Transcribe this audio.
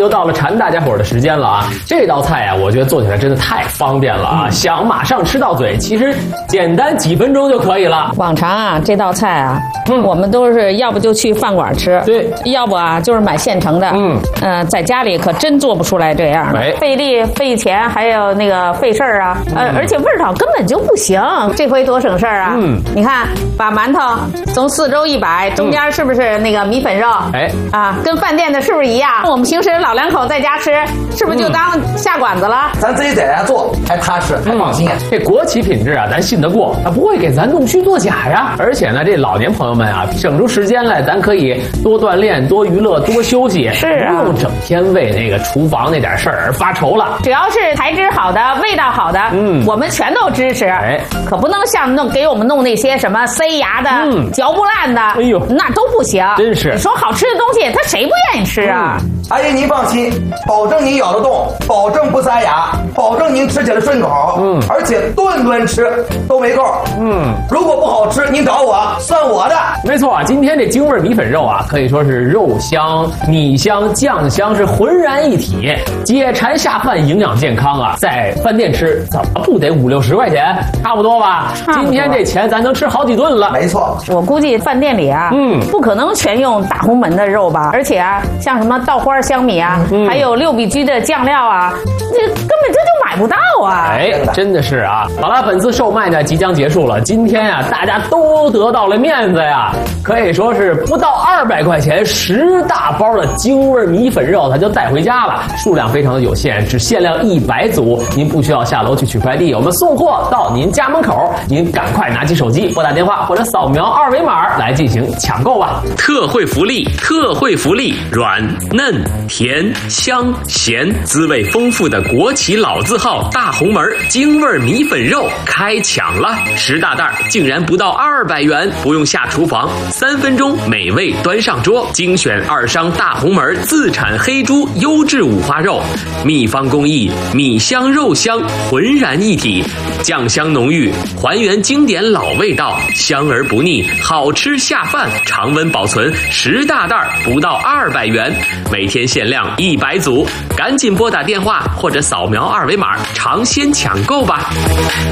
又到了馋大家伙的时间了啊！这道菜啊，我觉得做起来真的太方便了啊！想马上吃到嘴，其实简单几分钟就可以了。 往常啊，这道菜啊，我们都是要不就去饭馆吃， 对， 要不啊就是买现成的。在家里可真做不出来这样的，费力费钱，还有那个费事儿啊。而且味道根本就不行。这回多省事儿啊！你看，把馒头从4周一摆，中间是不是那个米粉肉？跟饭店的是不是一样？我们平时老两口在家吃，是不是就当下馆子了？ 咱自己在家做，还踏实，还放心。 这国企品质啊，咱信得过，它不会给咱弄虚作假呀。而且呢，这老年朋友们啊，省出时间来，咱可以多锻炼、多娱乐、多休息， 是啊， 不用整天为那个厨房那点事儿而发愁了。 只要是材质好的、味道好的，我们全都支持。可不能像给我们弄那些什么塞牙的、嚼不烂的，哎呦，那都不行。 真是， 你说好吃的东西，他谁不愿意吃啊？ 阿姨，您放心，保证您咬得动，保证不塞牙，保证您吃起来顺口。而且顿顿吃都没够。如果不好吃，您找我，算我的。 没错啊，今天这京味米粉肉啊，可以说是肉香、米香、酱香是浑然一体，解馋下饭，营养健康啊！在饭店吃怎么不得50-60块钱？差不多吧？今天这钱咱能吃好几顿了。 没错， 我估计饭店里啊，不可能全用大红门的肉吧？而且啊，像什么稻花香米啊，还有6必居的酱料啊，这根本就买不到啊！ 真的是啊！好了，本次售卖呢即将结束了。今天啊，大家都得到了面子呀，可以说是不到200块钱10大包的京味米粉肉，它就带回家了。数量非常的有限，只限量100组，您不需要下楼去取快递，我们送货到您家门口，您赶快拿起手机拨打电话或者扫描2维码来进行抢购吧。 特惠福利，特惠福利，软嫩甜香咸，滋味丰富的国企老字号大红门京味米粉肉开抢了，10大袋竟然不到200元，不用下厨房，3分钟美味端上桌，精选2商大红门自产黑猪优质五花肉，秘方工艺，米香肉香浑然一体，酱香浓郁，还原经典老味道，香而不腻，好吃下饭，常温保存，10大袋不到200元，每天限量100组，赶紧拨打电话或者扫描2维码尝鲜抢购吧。